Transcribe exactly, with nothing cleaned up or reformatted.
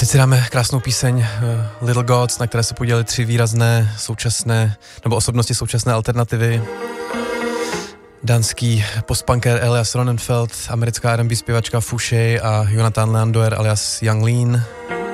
Teď si dáme krásnou píseň uh, Little Gods, na které se podělily tři výrazné současné, nebo osobnosti současné alternativy. Dánský postpunker Elias Ronenfeld, americká R and B zpěvačka Fouché a Jonathan Leandoer alias Young Lean.